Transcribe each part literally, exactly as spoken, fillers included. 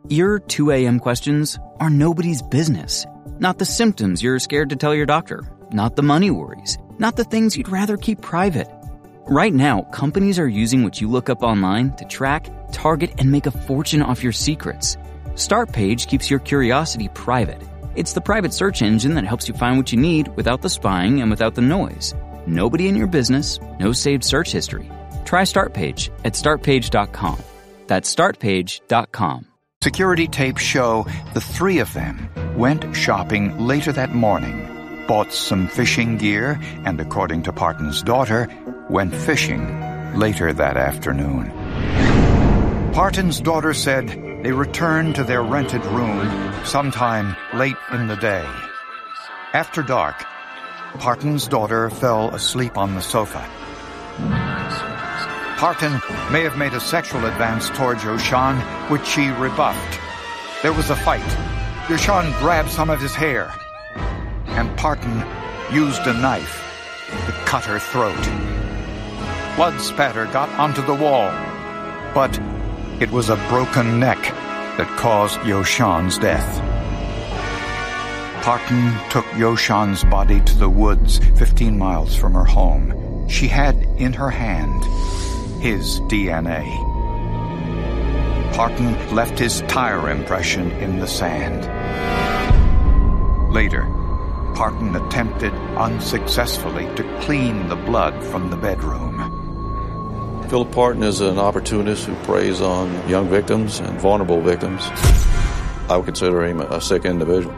Your two a.m. questions are nobody's business. Not the symptoms you're scared to tell your doctor. Not the money worries. Not the things you'd rather keep private. Right now, companies are using what you look up online to track, target, and make a fortune off your secrets. Startpage keeps your curiosity private. It's the private search engine that helps you find what you need without the spying and without the noise. Nobody in your business, no saved search history. Try Startpage at start page dot com. That's start page dot com. Security tapes show the three of them went shopping later that morning, bought some fishing gear, and according to Parton's daughter, went fishing later that afternoon. Parton's daughter said they returned to their rented room sometime late in the day. After dark, Parton's daughter fell asleep on the sofa. Parton may have made a sexual advance towards Yoshan, which she rebuffed. There was a fight. Yoshan grabbed some of his hair, and Parton used a knife to cut her throat. Blood spatter got onto the wall, but it was a broken neck that caused Yoshan's death. Parton took Yoshan's body to the woods fifteen miles from her home. She had in her hand his D N A. Parton left his tire impression in the sand. Later, Parton attempted unsuccessfully to clean the blood from the bedroom. Philip Parton is an opportunist who preys on young victims and vulnerable victims. I would consider him a sick individual.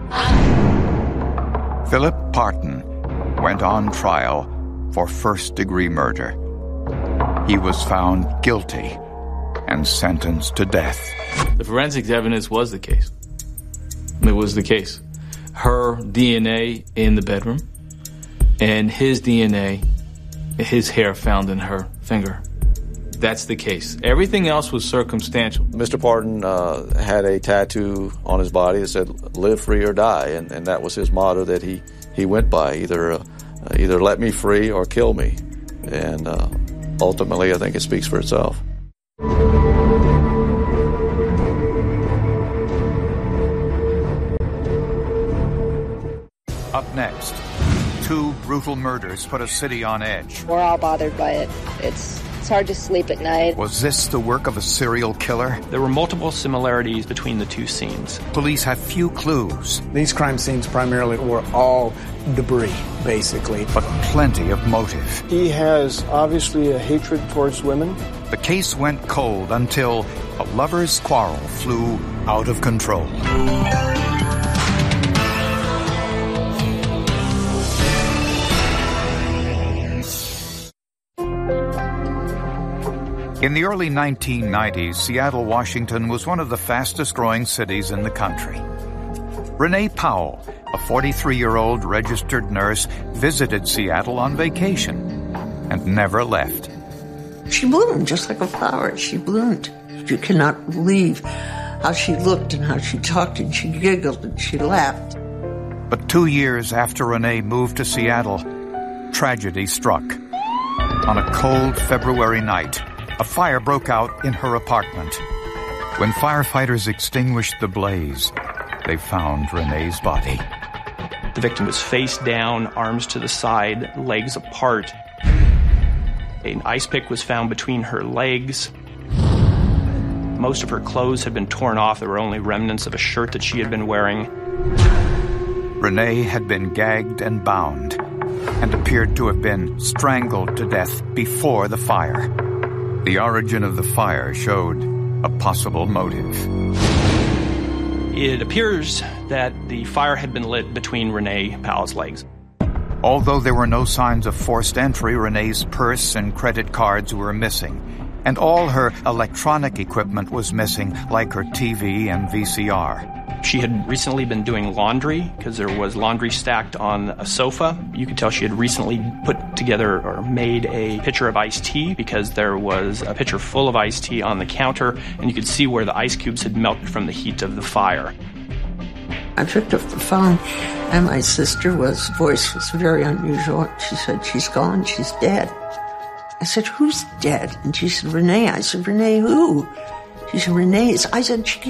Philip Parton went on trial for first-degree murder. He was found guilty and sentenced to death. The forensics evidence was the case. It was the case. Her D N A in the bedroom and his D N A, his hair found in her finger. That's the case. Everything else was circumstantial. Mister Parton uh, had a tattoo on his body that said, "Live free or die," and, and that was his motto that he, he went by, either uh, either let me free or kill me. And uh, ultimately, I think it speaks for itself. Up next, two brutal murders put a city on edge. We're all bothered by it. It's it's hard to sleep at night. Was this the work of a serial killer? There were multiple similarities between the two scenes. Police have few clues. These crime scenes primarily were all debris, basically. But plenty of motive. He has obviously a hatred towards women. The case went cold until a lover's quarrel flew out of control. In the early nineteen nineties, Seattle, Washington was one of the fastest-growing cities in the country. Renee Powell, a forty-three-year-old registered nurse, visited Seattle on vacation and never left. She bloomed just like a flower. She bloomed. You cannot believe how she looked and how she talked, and she giggled and she laughed. But two years after Renee moved to Seattle, tragedy struck. On a cold February night, a fire broke out in her apartment. When firefighters extinguished the blaze, they found Renee's body. The victim was face down, arms to the side, legs apart. An ice pick was found between her legs. Most of her clothes had been torn off. There were only remnants of a shirt that she had been wearing. Renee had been gagged and bound and appeared to have been strangled to death before the fire. The origin of the fire showed a possible motive. It appears that the fire had been lit between Renee Powell's legs. Although there were no signs of forced entry, Renee's purse and credit cards were missing, and all her electronic equipment was missing, like her T V and V C R. She had recently been doing laundry because there was laundry stacked on a sofa. You could tell she had recently put together or made a pitcher of iced tea because there was a pitcher full of iced tea on the counter, and you could see where the ice cubes had melted from the heat of the fire. I picked up the phone, and my sister was, voice was very unusual. She said, "She's gone, she's dead." I said, "Who's dead?" And she said, "Renee." I said, "Renee who?" She said, "Renee's." I said, "She